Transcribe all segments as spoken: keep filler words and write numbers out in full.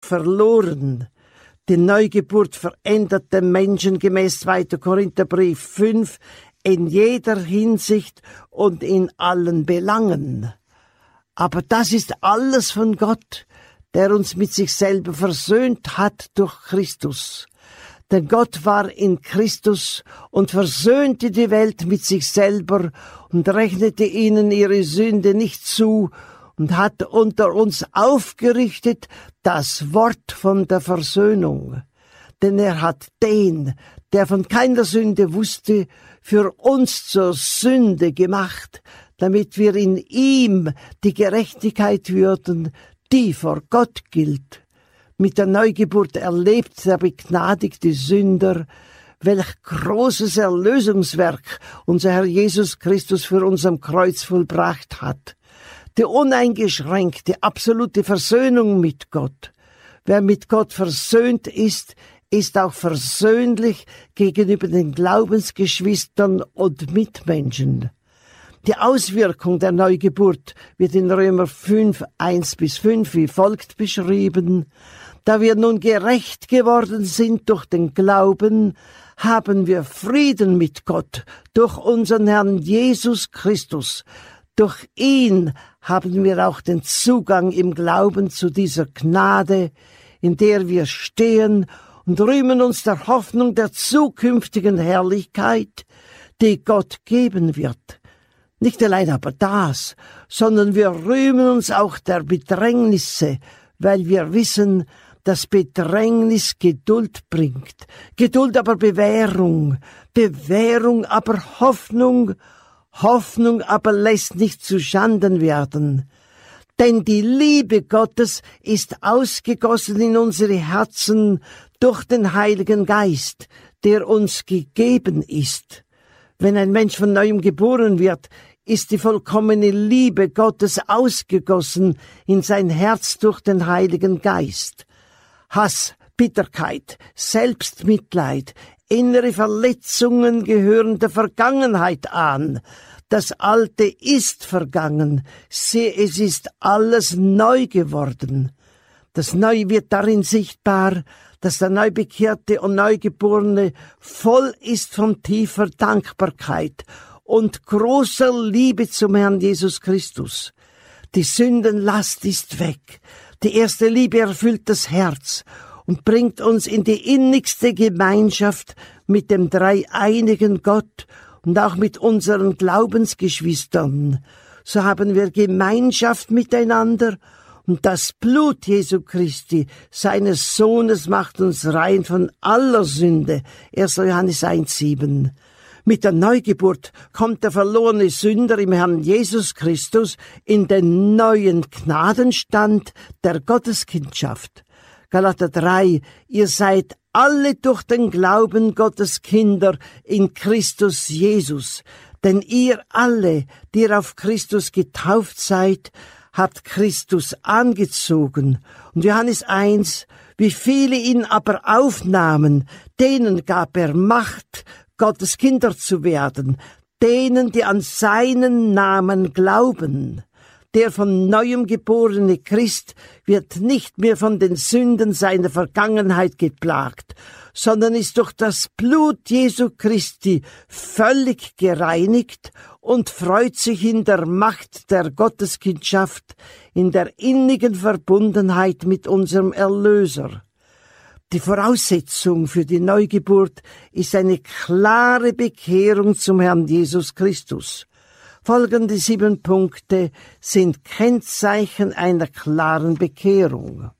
verloren. Die Neugeburt verändert den Menschen gemäß zweiter Korintherbrief fünf in jeder Hinsicht und in allen Belangen. Aber das ist alles von Gott, der uns mit sich selber versöhnt hat durch Christus. Denn Gott war in Christus und versöhnte die Welt mit sich selber und rechnete ihnen ihre Sünde nicht zu und hat unter uns aufgerichtet das Wort von der Versöhnung. Denn er hat den, der von keiner Sünde wusste, für uns zur Sünde gemacht, damit wir in ihm die Gerechtigkeit würden, die vor Gott gilt. Mit der Neugeburt erlebt der begnadigte Sünder, welch großes Erlösungswerk unser Herr Jesus Christus für uns am Kreuz vollbracht hat. Die uneingeschränkte, absolute Versöhnung mit Gott. Wer mit Gott versöhnt ist, ist auch versöhnlich gegenüber den Glaubensgeschwistern und Mitmenschen. Die Auswirkung der Neugeburt wird in Römer fünf, eins bis fünf wie folgt beschrieben. Da wir nun gerecht geworden sind durch den Glauben, haben wir Frieden mit Gott durch unseren Herrn Jesus Christus. Durch ihn haben wir auch den Zugang im Glauben zu dieser Gnade, in der wir stehen und rühmen uns der Hoffnung der zukünftigen Herrlichkeit, die Gott geben wird. Nicht allein aber das, sondern wir rühmen uns auch der Bedrängnisse, weil wir wissen, dass Bedrängnis Geduld bringt, Geduld aber Bewährung, Bewährung aber Hoffnung, Hoffnung aber lässt nicht zu Schanden werden. Denn die Liebe Gottes ist ausgegossen in unsere Herzen durch den Heiligen Geist, der uns gegeben ist. Wenn ein Mensch von Neuem geboren wird, ist die vollkommene Liebe Gottes ausgegossen in sein Herz durch den Heiligen Geist. Hass, Bitterkeit, Selbstmitleid, innere Verletzungen gehören der Vergangenheit an. Das Alte ist vergangen, sieh, es ist alles neu geworden. Das Neue wird darin sichtbar, dass der Neubekehrte und Neugeborene voll ist von tiefer Dankbarkeit und großer Liebe zum Herrn Jesus Christus. Die Sündenlast ist weg. Die erste Liebe erfüllt das Herz und bringt uns in die innigste Gemeinschaft mit dem dreieinigen Gott und auch mit unseren Glaubensgeschwistern. So haben wir Gemeinschaft miteinander und das Blut Jesu Christi, seines Sohnes, macht uns rein von aller Sünde. erster Johannes eins, sieben. Mit der Neugeburt kommt der verlorene Sünder im Herrn Jesus Christus in den neuen Gnadenstand der Gotteskindschaft. Galater drei, ihr seid alle durch den Glauben Gottes Kinder in Christus Jesus. Denn ihr alle, die ihr auf Christus getauft seid, habt Christus angezogen. Und Johannes eins, wie viele ihn aber aufnahmen, denen gab er Macht, Gottes Kinder zu werden, denen, die an seinen Namen glauben. Der von Neuem geborene Christ wird nicht mehr von den Sünden seiner Vergangenheit geplagt, sondern ist durch das Blut Jesu Christi völlig gereinigt und freut sich in der Macht der Gotteskindschaft, in der innigen Verbundenheit mit unserem Erlöser. Die Voraussetzung für die Neugeburt ist eine klare Bekehrung zum Herrn Jesus Christus. Folgende sieben Punkte sind Kennzeichen einer klaren Bekehrung.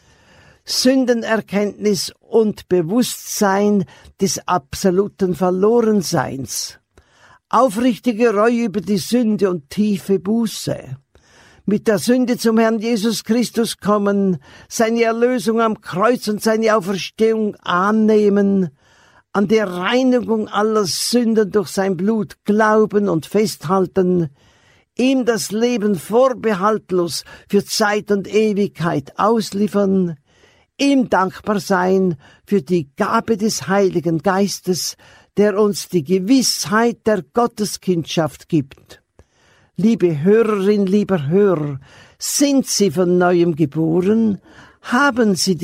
Sündenerkenntnis und Bewusstsein des absoluten Verlorenseins. Aufrichtige Reue über die Sünde und tiefe Buße. Mit der Sünde zum Herrn Jesus Christus kommen, seine Erlösung am Kreuz und seine Auferstehung annehmen, an der Reinigung aller Sünden durch sein Blut glauben und festhalten, ihm das Leben vorbehaltlos für Zeit und Ewigkeit ausliefern, ihm dankbar sein für die Gabe des Heiligen Geistes, der uns die Gewissheit der Gotteskindschaft gibt. Liebe Hörerin, lieber Hörer, sind Sie von Neuem geboren? Haben Sie